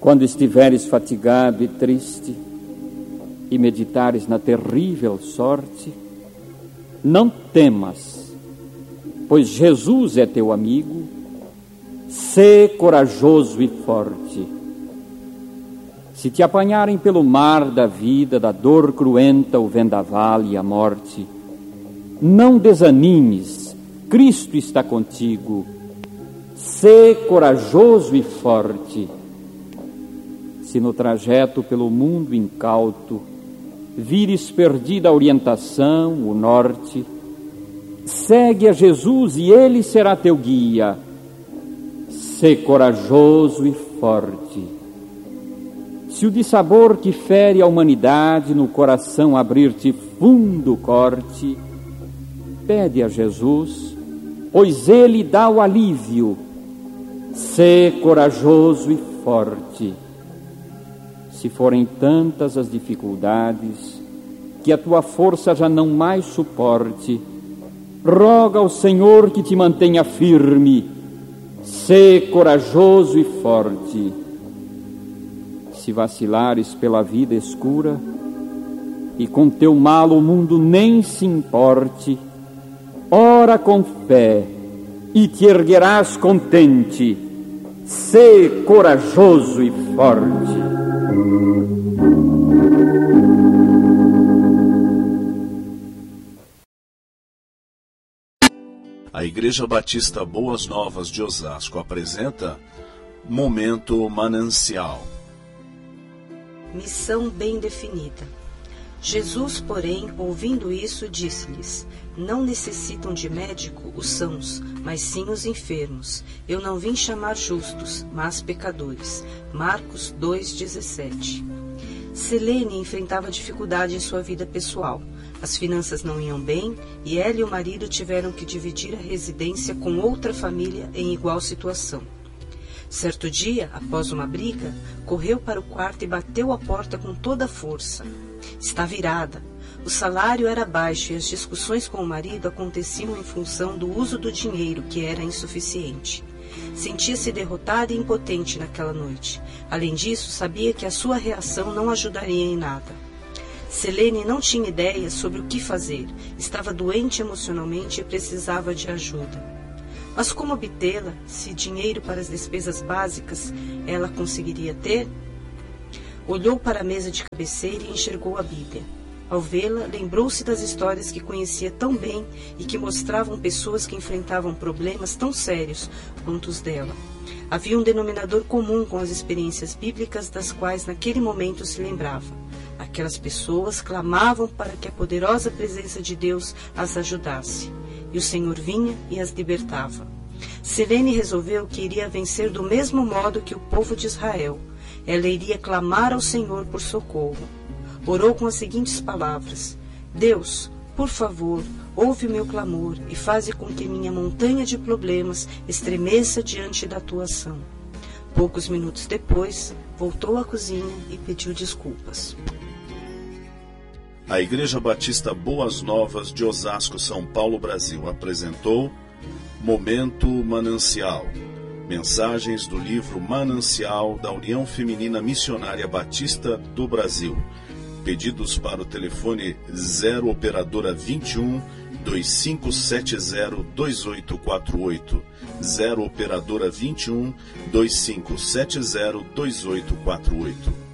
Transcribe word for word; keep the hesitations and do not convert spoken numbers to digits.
Quando estiveres fatigado e triste e meditares na terrível sorte, não temas, pois Jesus é teu amigo. Sê corajoso e forte. Se te apanharem pelo mar da vida, da dor cruenta, o vendaval e a morte, não desanimes, Cristo está contigo. Sê corajoso e forte. Se no trajeto pelo mundo incauto vires perdida a orientação, o norte, segue a Jesus e Ele será teu guia. Sê corajoso e forte. Se o dissabor que fere a humanidade no coração abrir-te fundo corte, pede a Jesus, pois Ele dá o alívio. Sê corajoso e forte. Se forem tantas as dificuldades que a tua força já não mais suporte, roga ao Senhor que te mantenha firme. Sê corajoso e forte. Se vacilares pela vida escura e com teu mal o mundo nem se importe, ora com fé e te erguerás contente. Sê corajoso e forte. A Igreja Batista Boas Novas de Osasco apresenta Momento Manancial. Missão bem definida. Jesus, porém, ouvindo isso, disse-lhes: Não necessitam de médico os sãos, mas sim os enfermos. Eu não vim chamar justos, mas pecadores. Marcos dois, dezessete. Selene enfrentava dificuldade em sua vida pessoal. As finanças não iam bem e ela e o marido tiveram que dividir a residência com outra família em igual situação. Certo dia, após uma briga, correu para o quarto e bateu a porta com toda a força. Estava irada. O salário era baixo e as discussões com o marido aconteciam em função do uso do dinheiro, que era insuficiente. Sentia-se derrotada e impotente naquela noite. Além disso, sabia que a sua reação não ajudaria em nada. Selene não tinha ideia sobre o que fazer. Estava doente emocionalmente e precisava de ajuda. Mas como obtê-la, se dinheiro para as despesas básicas ela conseguiria ter? Olhou para a mesa de cabeceira e enxergou a Bíblia. Ao vê-la, lembrou-se das histórias que conhecia tão bem e que mostravam pessoas que enfrentavam problemas tão sérios quanto os dela. Havia um denominador comum com as experiências bíblicas das quais naquele momento se lembrava. Aquelas pessoas clamavam para que a poderosa presença de Deus as ajudasse. E o Senhor vinha e as libertava. Selene resolveu que iria vencer do mesmo modo que o povo de Israel. Ela iria clamar ao Senhor por socorro. Orou com as seguintes palavras: Deus, por favor, ouve o meu clamor e faze com que minha montanha de problemas estremeça diante da tua ação. Poucos minutos depois, voltou à cozinha e pediu desculpas. A Igreja Batista Boas Novas de Osasco, São Paulo, Brasil, apresentou Momento Manancial. Mensagens do livro Manancial da União Feminina Missionária Batista do Brasil. Pedidos para o telefone zero operadora vinte e um, dois cinco sete zero, dois oito quatro oito. zero operadora vinte e um, dois cinco sete zero, dois oito quatro oito.